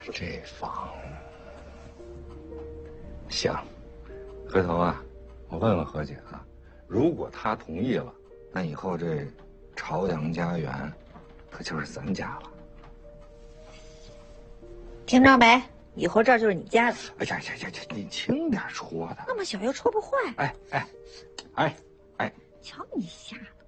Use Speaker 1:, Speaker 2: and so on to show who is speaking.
Speaker 1: 这房行，回头啊，我问问何姐啊，如果她同意了，那以后这朝阳家园可就是咱家了。
Speaker 2: 听着没？以后这儿就是你家了。
Speaker 1: 哎呀，你轻点说的。
Speaker 2: 那么小又戳不坏。
Speaker 1: 哎，
Speaker 2: 瞧你吓的。